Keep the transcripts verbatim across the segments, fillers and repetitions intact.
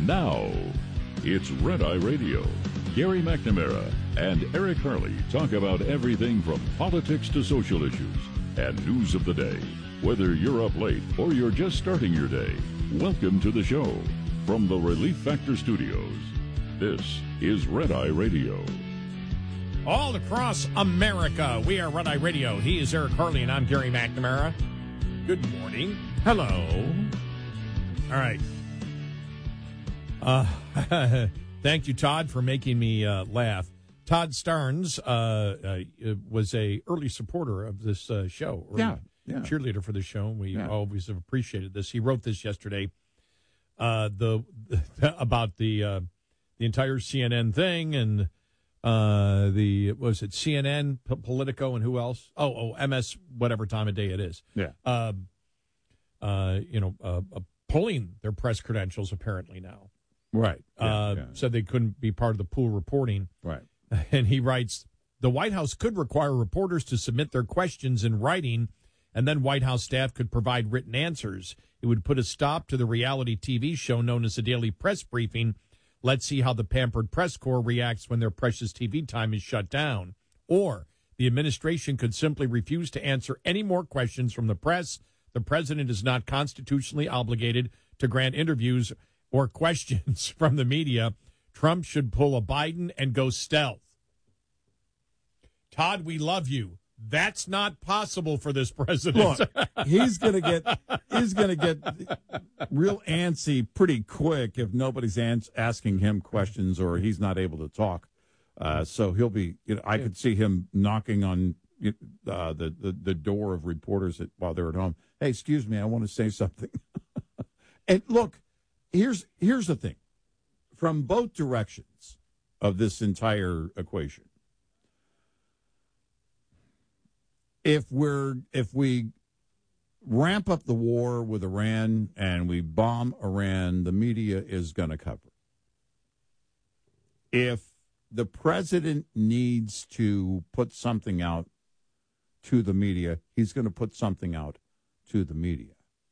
Now, it's Red Eye Radio. Gary McNamara and Eric Harley talk about everything from politics to social issues and news of the day. Whether you're up late or you're just starting your day, welcome to the show. From the Relief Factor Studios, this is Red Eye Radio. All across America, we are Red Eye Radio. He is Eric Harley, and I'm Gary McNamara. Good morning. Hello. All right. Uh, thank you, Todd, for making me uh, laugh. Todd Starnes uh, uh, was a early supporter of this uh, show. Yeah, yeah. Cheerleader for the show. We yeah. always have appreciated this. He wrote this yesterday uh, the, the about the uh, the entire C N N thing and uh, the was it C N N, P- Politico, and who else? Oh, oh, M S, whatever time of day it is. Yeah. Uh, uh, you know, uh, uh, pulling their press credentials apparently now. Right. Yeah, uh, yeah. Said they couldn't be part of the pool reporting. Right. And he writes, the White House could require reporters to submit their questions in writing, and then White House staff could provide written answers. It would put a stop to the reality T V show known as the Daily Press Briefing. Let's see how the pampered press corps reacts when their precious T V time is shut down. Or the administration could simply refuse to answer any more questions from the press. The president is not constitutionally obligated to grant interviews or questions from the media. Trump should pull a Biden and go stealth. Todd, we love you. That's not possible for this president. Look, he's gonna get he's gonna get real antsy pretty quick if nobody's ans- asking him questions or he's not able to talk. Uh, so he'll be. You know, I could see him knocking on uh, the, the the door of reporters at, while they're at home. Hey, excuse me, I want to say something. And look. Here's here's the thing. From both directions of this entire equation, if we're if we ramp up the war with Iran and we bomb Iran, the media is going to cover. If the president needs to put something out to the media, he's going to put something out to the media.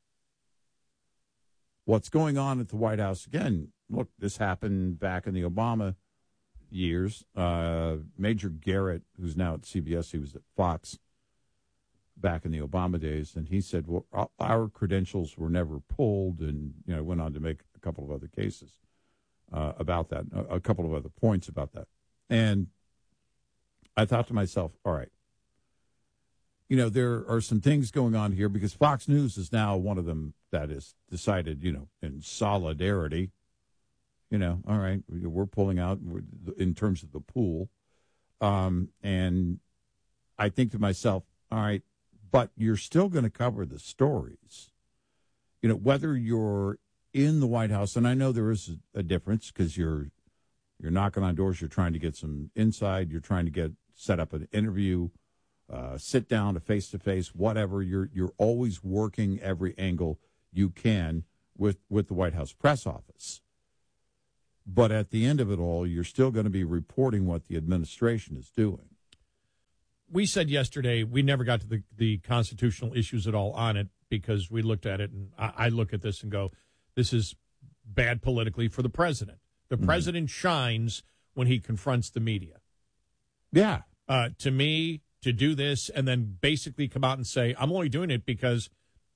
What's going on at the White House, again, look, this happened back in the Obama years. Uh, Major Garrett, who's now at C B S, he was at Fox back in the Obama days, and he said, well, our credentials were never pulled, and, you know, went on to make a couple of other cases uh, about that, a, a couple of other points about that. And I thought to myself, all right, you know, there are some things going on here because Fox News is now one of them that is decided, you know, in solidarity, you know, all right, we're pulling out in terms of the pool. Um, and I think to myself, all right, but you're still going to cover the stories, you know, whether you're in the White House. And I know there is a difference because you're you're knocking on doors. You're trying to get some inside. You're trying to get set up an interview. Uh, sit down, a face-to-face, whatever. You're you're always working every angle you can with, with the White House press office. But at the end of it all, you're still going to be reporting what the administration is doing. We said yesterday we never got to the, the constitutional issues at all on it because we looked at it, and I, I look at this and go, this is bad politically for the president. The mm-hmm. president shines when he confronts the media. Yeah. Uh, to me... to do this and then basically come out and say, I'm only doing it because,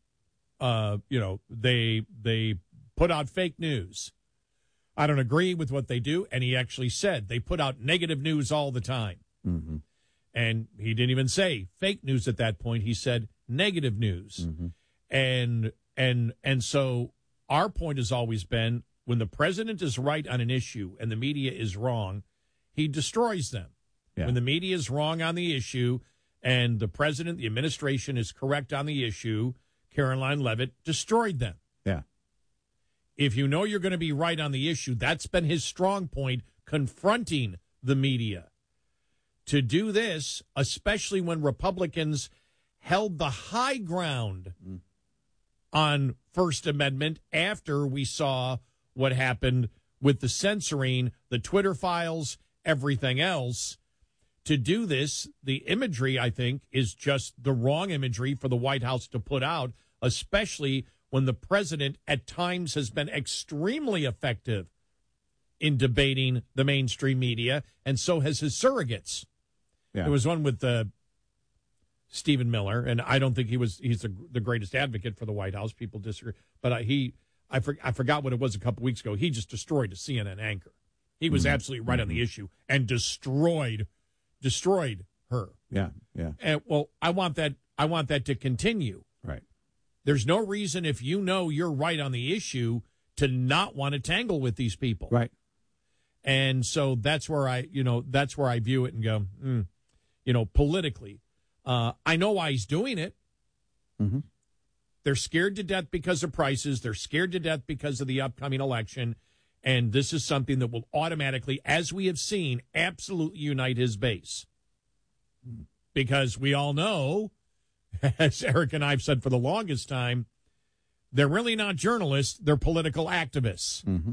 uh, you know, they they put out fake news. I don't agree with what they do. And he actually said they put out negative news all the time. Mm-hmm. And he didn't even say fake news at that point. He said negative news. Mm-hmm. And and and so our point has always been when the president is right on an issue and the media is wrong, he destroys them. Yeah. When the media is wrong on the issue and the president, the administration is correct on the issue, Caroline Leavitt destroyed them. Yeah. If you know you're going to be right on the issue, that's been his strong point, confronting the media. To do this, especially when Republicans held the high ground mm. on First Amendment after we saw what happened with the censoring, the Twitter files, everything else. To do this, the imagery, I think, is just the wrong imagery for the White House to put out, especially when the president at times has been extremely effective in debating the mainstream media, and so has his surrogates. Yeah. There was one with uh, Stephen Miller, and I don't think he was he's the, the greatest advocate for the White House. People disagree. But uh, he, I, for, I forgot what it was a couple weeks ago. He just destroyed a C N N anchor. He was mm-hmm. absolutely right mm-hmm. on the issue and destroyed, destroyed her. Yeah, yeah. And, well, I want that. I want that to continue. Right. There's no reason, if you know you're right on the issue, to not want to tangle with these people. Right. And so that's where I, you know, that's where I view it and go, mm, you know, politically. Uh, I know why he's doing it. Mm-hmm. They're scared to death because of prices. They're scared to death because of the upcoming election. And this is something that will automatically, as we have seen, absolutely unite his base. Because we all know, as Eric and I have said for the longest time, they're really not journalists. They're political activists. Mm-hmm.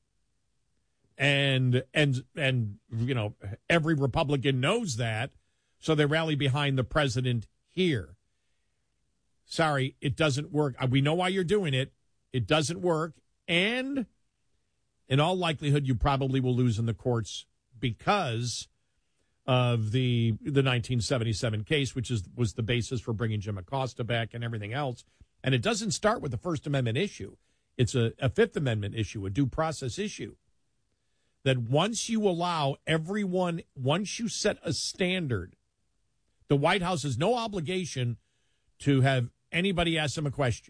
And, and, and, you know, every Republican knows that. So they rally behind the president here. Sorry, it doesn't work. We know why you're doing it. It doesn't work. And in all likelihood, you probably will lose in the courts because of the the nineteen seventy-seven case, which is was the basis for bringing Jim Acosta back and everything else. And it doesn't start with the First Amendment issue. It's a, a Fifth Amendment issue, a due process issue. That once you allow everyone, once you set a standard, the White House has no obligation to have anybody ask them a question.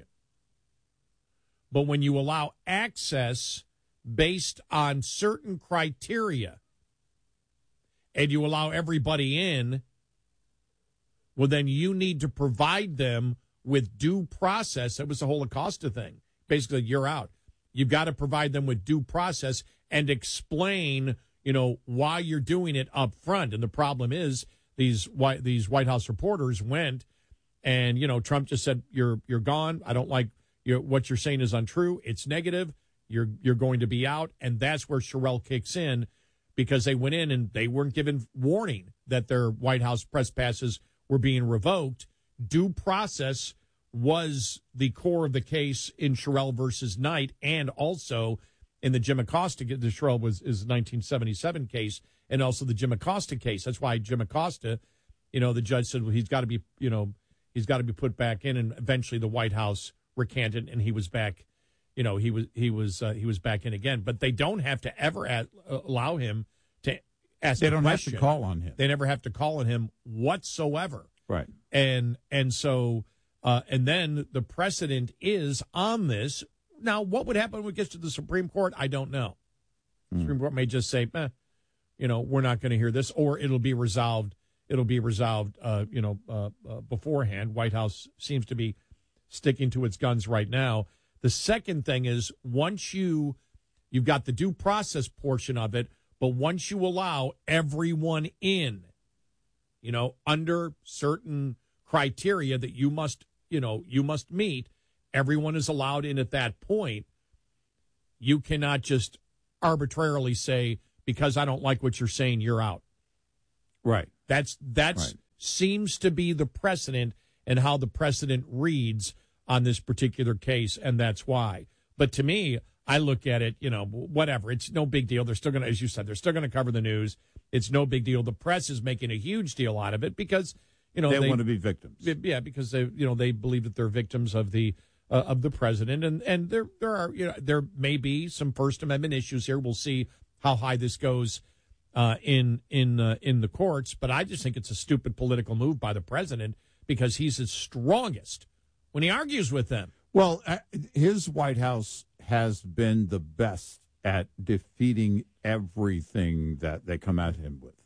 But when you allow access based on certain criteria and you allow everybody in, well, then you need to provide them with due process. That was the whole Acosta thing. Basically, you're out. You've got to provide them with due process and explain, you know, why you're doing it up front. And the problem is these White, these White House reporters went and, you know, Trump just said, you're you're gone. I don't like your, what you're saying is untrue. It's negative. You're you're going to be out. And that's where Sherrell kicks in, because they went in and they weren't given warning that their White House press passes were being revoked. Due process was the core of the case in Sherrell versus Knight, and also in the Jim Acosta, the Sherrell was is nineteen seventy-seven case, and also the Jim Acosta case. That's why Jim Acosta, you know, the judge said, well, he's got to be, you know, he's got to be put back in, and eventually the White House recanted, and he was back. You know, he was he was uh, he was back in again. But they don't have to ever at, uh, allow him to ask. They a don't question. have to call on him. They never have to call on him whatsoever. Right. And and so uh, and then the precedent is on this. Now, what would happen when it gets to the Supreme Court? I don't know. The mm. Supreme Court may just say, eh, you know, we're not going to hear this, or it'll be resolved. It'll be resolved, uh, you know, uh, uh, beforehand. White House seems to be sticking to its guns right now. The second thing is, once you, you've got the due process portion of it, but once you allow everyone in, you know, under certain criteria that you must, you know, you must meet, everyone is allowed in at that point. You cannot just arbitrarily say, because I don't like what you're saying, you're out. Right. That's, that's right. Seems to be the precedent and how the precedent reads on this particular case, and that's why. But to me, I look at it, you know, whatever. It's no big deal. They're still going to, as you said, they're still going to cover the news. It's no big deal. The press is making a huge deal out of it because, you know, they, they want to be victims. Yeah, because they, you know, they believe that they're victims of the uh, of the president, and and there there are, you know, there may be some First Amendment issues here. We'll see how high this goes uh, in in uh, in the courts. But I just think it's a stupid political move by the president because he's his strongest when he argues with them. Well, uh, his White House has been the best at defeating everything that they come at him with.